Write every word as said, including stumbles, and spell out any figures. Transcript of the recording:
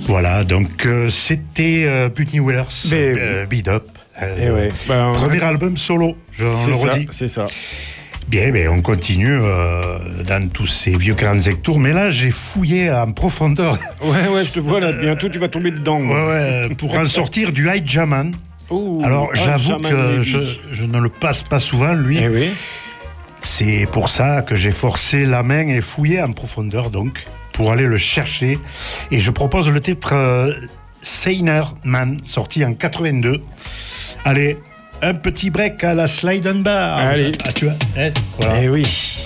Voilà, donc euh, c'était euh, Putney Whalers, euh, Beat Up. Euh, ouais. ben, premier on... album solo, je le ça, redis. C'est ça. Bien, ben, on continue euh, dans tous ces vieux grands tours, mais là j'ai fouillé en profondeur. Ouais, ouais, je te vois là, bientôt tu vas tomber dedans. Ouais, ouais, pour en sortir du High Jaman. Ouh, Alors j'avoue que je, je ne le passe pas souvent, lui. Eh oui. C'est pour ça que j'ai forcé la main et fouillé en profondeur, donc, pour aller le chercher. Et je propose le titre euh, Sailor Man, sorti en quatre-vingt-deux. Allez, un petit break à la Slide and Bar. Allez. Ah, tu vois, eh, voilà. Eh oui.